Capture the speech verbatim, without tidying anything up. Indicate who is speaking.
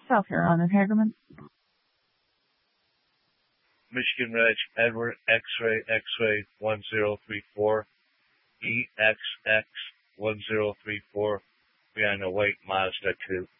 Speaker 1: South Carolina, Hagerman.
Speaker 2: Michigan Reg Edward X-ray X-ray one zero three four E X X one zero three four behind the white Mazda two.